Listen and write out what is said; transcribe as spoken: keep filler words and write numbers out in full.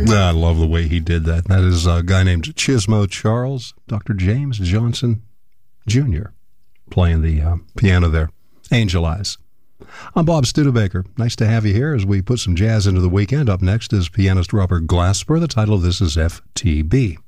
I love the way he did that. That is a guy named Chismo Charles, Doctor James Johnson Junior, playing the uh, piano there. Angel Eyes. I'm Bob Studebaker. Nice to have you here as we put some jazz into the weekend. Up next is pianist Robert Glasper. The title of this is F T B.